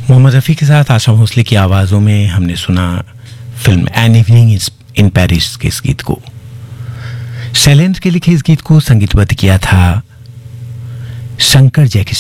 मोहम्मद रफ़ी के साथ आशा भोसले की आवाज़ों में हमने सुना film an evening in Paris के इस गीत को। शैलेंद्र के लिखे इस गीत को संगीतबद्ध किया था शंकर जयकिशन